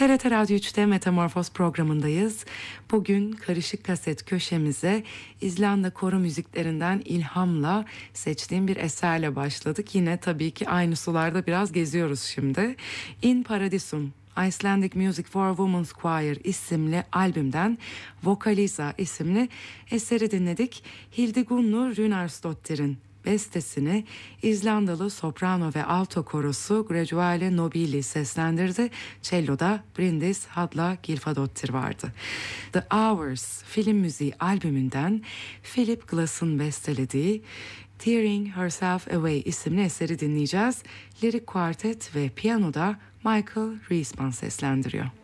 TRT Radyo 3'te Metamorfoz programındayız. Bugün karışık kaset köşemize İzlanda koro müziklerinden ilhamla seçtiğim bir eserle başladık. Yine tabii ki aynı sularda biraz geziyoruz şimdi. In Paradisum, Icelandic Music for Women's Choir isimli albümden Vokaliza isimli eseri dinledik. Hildigunnu Runarsdottir'in bestesini İzlandalı soprano ve alto korosu Graduale Nobili seslendirdi. Cello'da Bryndis Hadla Gylfadóttir vardı. The Hours film müziği albümünden Philip Glass'ın bestelediği Tearing Herself Away isimli eseri dinleyeceğiz. Lirik kuartet ve piyanoda Michael Riesman seslendiriyor.